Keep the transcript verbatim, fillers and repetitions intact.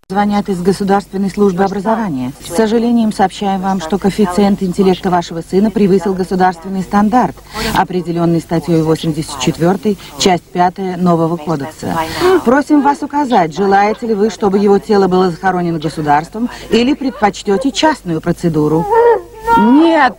Звонят из Государственной службы образования. С сожалением сообщаем вам, что коэффициент интеллекта вашего сына превысил государственный стандарт, определенный статьей восемьдесят четвёртой, часть пятая нового кодекса. Просим вас указать, желаете ли вы, чтобы его тело было захоронено государством, или предпочтете частную процедуру? Нет!